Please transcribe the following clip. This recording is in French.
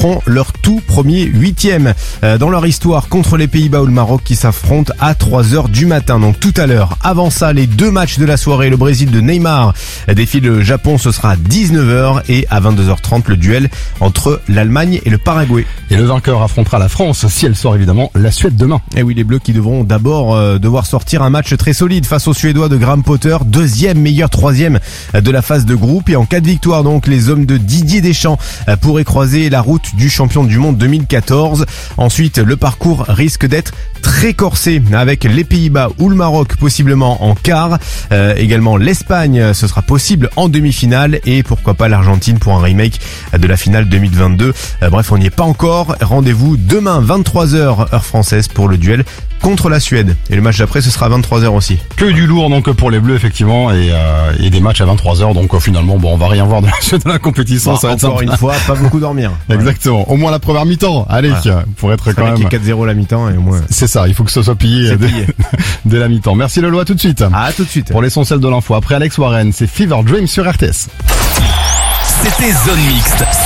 affronteront leur tout premier 8e dans leur histoire contre les Pays-Bas ou le Maroc qui s'affrontent à 3h du matin. Donc tout à l'heure. Avant ça, les 2 matchs de la soirée. Le Brésil de Neymar défie le Japon, ce sera à 19h et à 22h30 le duel entre l'Allemagne et le Paraguay. Et le vainqueur affrontera la France si elle sort évidemment la Suède demain. Et oui, les Bleus qui devront d'abord devoir sortir un match très solide face aux Suédois de Graham Potter, 2e meilleur 3e de la phase de groupe. Et en cas de victoire, donc, les hommes de Didier Deschamps pourraient croiser la route du champion du monde 2014. Ensuite, le parcours risque d'être très corsé avec les Pays-Bas ou le Maroc possiblement en quart. Également l'Espagne, ce sera possible en demi-finale et pourquoi pas l'Argentine pour un remake de la finale 2022. Bref, on n'y est pas encore. Rendez-vous demain 23h heure française pour le duel contre la Suède. Et le match d'après, ce sera à 23h aussi. Que du lourd donc pour les Bleus effectivement et des matchs à 23h. Donc finalement, bon, on va rien voir de la suite de la compétition. Bon, ça va être encore sympa. une fois, pas beaucoup dormir. Exactement. Au moins la première mi-temps. Allez, pour être quand Avec même. les 4-0 la mi-temps et au moins. C'est ça. Il faut que ce soit pillé dès la mi-temps. Merci Lolo, à tout de suite. À tout de suite. Pour l'essentiel de l'info. Après Alex Warren, c'est Fever Dream sur RTS. C'était Zone Mixte.